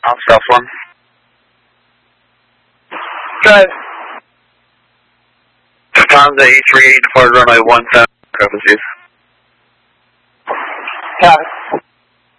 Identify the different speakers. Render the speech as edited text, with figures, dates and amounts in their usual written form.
Speaker 1: Off South 1.
Speaker 2: Drive.
Speaker 1: Lufthansa E3, depart runway 17, frequencies.